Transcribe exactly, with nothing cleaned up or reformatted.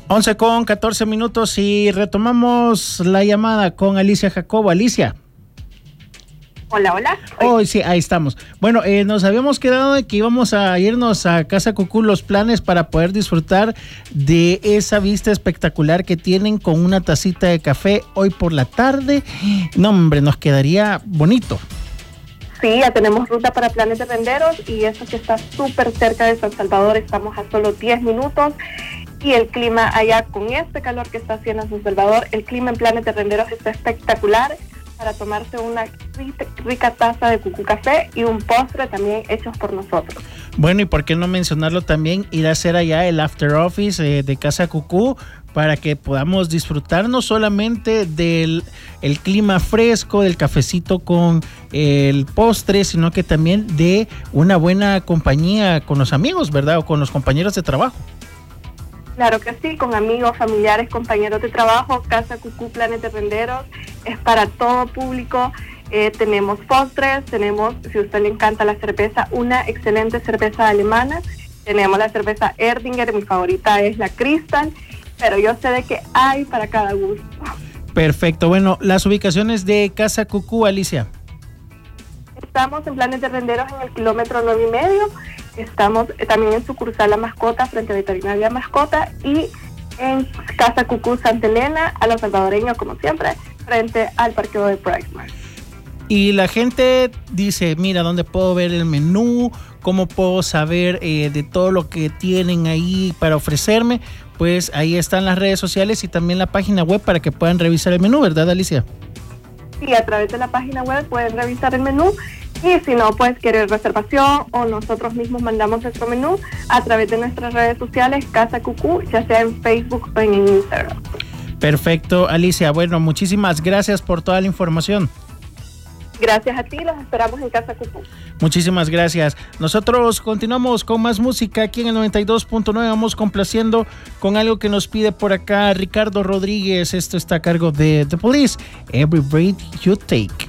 once con catorce minutos y retomamos la llamada con Alicia Jacobo. Alicia. Hola, hola. Oh, sí, ahí estamos. Bueno, eh, nos habíamos quedado de que íbamos a irnos a Casa Cucú, los planes para poder disfrutar de esa vista espectacular que tienen con una tacita de café hoy por la tarde. No, hombre, nos quedaría bonito. Sí, ya tenemos ruta para Planes de Renderos y eso que está súper cerca de San Salvador, estamos a solo diez minutos y el clima allá con este calor que está haciendo en San Salvador, el clima en Planes de Renderos está espectacular para tomarse una rica, rica taza de cucú café y un postre también hechos por nosotros. Bueno, y por qué no mencionarlo también, ir a hacer allá el after office eh, de Casa Cucú para que podamos disfrutar no solamente del el clima fresco, del cafecito con el postre, sino que también de una buena compañía con los amigos, ¿verdad? O con los compañeros de trabajo. Claro que sí, con amigos, familiares, compañeros de trabajo. Casa Cucú Planes de Renderos es para todo público. Eh, tenemos postres, tenemos, si a usted le encanta la cerveza, una excelente cerveza alemana. Tenemos la cerveza Erdinger, mi favorita es la Crystal, pero yo sé de que hay para cada gusto. Perfecto. Bueno, las ubicaciones de Casa Cucú, Alicia. Estamos en Planes de Renderos en el kilómetro nueve y medio. Estamos también en sucursal La Mascota, frente a Veterinaria Mascota, y en Casa Cucú Santa Elena, a los salvadoreños, como siempre, frente al parqueo de PriceMart. Y la gente dice, mira, ¿dónde puedo ver el menú? ¿Cómo puedo saber eh, de todo lo que tienen ahí para ofrecerme? Pues ahí están las redes sociales y también la página web para que puedan revisar el menú, ¿verdad, Alicia? Sí, a través de la página web pueden revisar el menú. Y si no, pues querer reservación o nosotros mismos mandamos nuestro menú a través de nuestras redes sociales, Casa Cucú, ya sea en Facebook o en Instagram. Perfecto, Alicia. Bueno, muchísimas gracias por toda la información. Gracias a ti, los esperamos en Casa Cucú. Muchísimas gracias. Nosotros continuamos con más música aquí en el noventa y dos punto nueve. Vamos complaciendo con algo que nos pide por acá Ricardo Rodríguez. Esto está a cargo de The Police. Every Breath You Take.